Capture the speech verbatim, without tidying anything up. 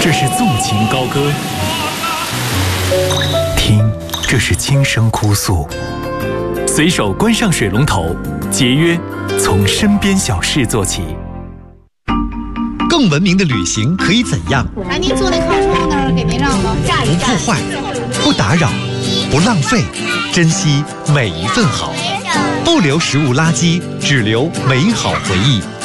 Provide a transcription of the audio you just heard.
这是纵情高歌；听，这是轻声哭诉。随手关上水龙头，节约从身边小事做起。 更文明的旅行可以怎样？ 哎，您坐那靠窗那儿，给您让了。 不破坏，不打扰，不浪费，珍惜每一份好，不留食物垃圾，只留美好回忆。